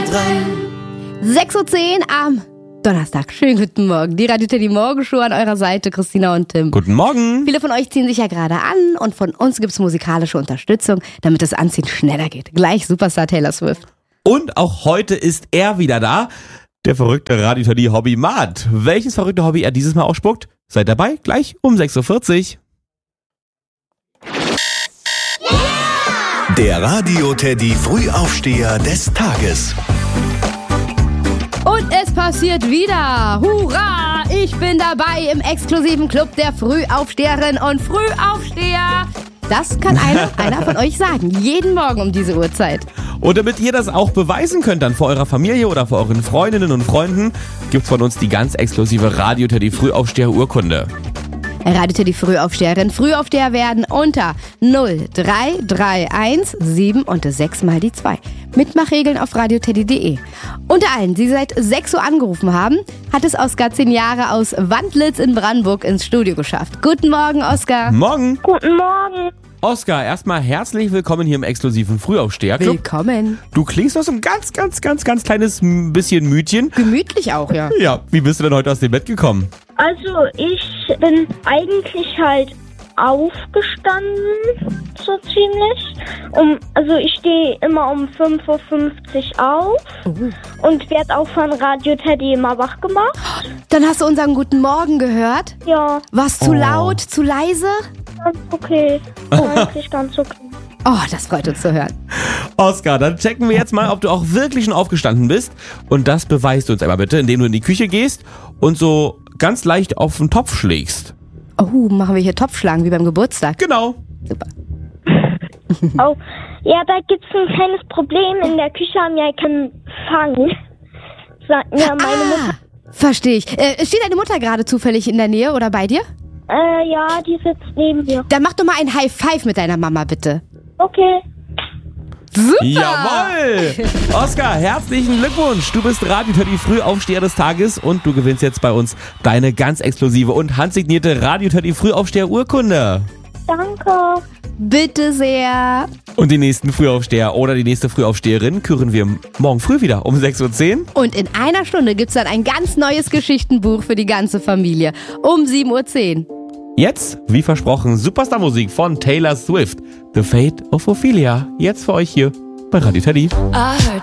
6:10 Uhr am Donnerstag. Schönen guten Morgen. Die Radio Teddy Morgenshow an eurer Seite, Christina und Tim. Guten Morgen. Viele von euch ziehen sich ja gerade an und von uns gibt's musikalische Unterstützung, damit das Anziehen schneller geht. Gleich Superstar Taylor Swift. Und auch heute ist er wieder da, der verrückte Radio Teddy Hobbymat. Welches verrückte Hobby er dieses Mal ausspuckt? Seid dabei, gleich um 6:40 Uhr. Der Radio Teddy Frühaufsteher des Tages. Und es passiert wieder. Hurra! Ich bin dabei im exklusiven Club der Frühaufsteherin und Frühaufsteher. Das kann einer von euch sagen. Jeden Morgen um diese Uhrzeit. Und damit ihr das auch beweisen könnt dann vor eurer Familie oder vor euren Freundinnen und Freunden, gibt's von uns die ganz exklusive Radio Teddy Frühaufsteher-Urkunde. Radio Teddy Frühaufsteherin. Frühaufsteher werden unter 0331 7 und 6 mal die 2. Mitmachregeln auf radioteddy.de. Unter allen, die seit 6 Uhr angerufen haben, hat es Oskar 10 Jahre aus Wandlitz in Brandenburg ins Studio geschafft. Guten Morgen, Oskar. Morgen. Guten Morgen. Oskar, erstmal herzlich willkommen hier im exklusiven Frühaufsteher-Club. Willkommen. Du Du klingst noch so ein ganz kleines bisschen müdchen. Gemütlich auch, ja. Ja, wie bist du denn heute aus dem Bett gekommen? Also ich bin eigentlich halt aufgestanden, so ziemlich. Also ich stehe immer um 5:50 Uhr auf und werde auch von Radio Teddy immer wach gemacht. Dann hast du unseren Guten Morgen gehört. Ja, War's zu laut, zu leise? ganz okay. Eigentlich ganz okay. Oh, das freut uns zu hören. Oskar, dann checken wir jetzt mal, ob du auch wirklich schon aufgestanden bist. Und das beweist du uns einmal bitte, indem du in die Küche gehst und so ganz leicht auf den Topf schlägst. Oh, machen wir hier Topfschlagen wie beim Geburtstag. Genau. Super. Oh, ja, da gibt's ein kleines Problem. In der Küche haben wir keinen Fang. Sagt mir meine Mutter. Verstehe ich. Steht deine Mutter gerade zufällig in der Nähe oder bei dir? Ja, die sitzt neben mir. Dann mach doch mal ein High Five mit deiner Mama, bitte. Okay. Super! Jawohl! Oskar, herzlichen Glückwunsch. Du bist Radio Teddy Frühaufsteher des Tages und du gewinnst jetzt bei uns deine ganz exklusive und handsignierte Radio Teddy Frühaufsteher-Urkunde. Danke. Bitte sehr. Und den nächsten Frühaufsteher oder die nächste Frühaufsteherin küren wir morgen früh wieder um 6:10 Uhr. Und in einer Stunde gibt's dann ein ganz neues Geschichtenbuch für die ganze Familie. Um 7:10 Uhr. Jetzt, wie versprochen, Superstar-Musik von Taylor Swift. The Fate of Ophelia. Jetzt für euch hier bei Radio Teddy. I heard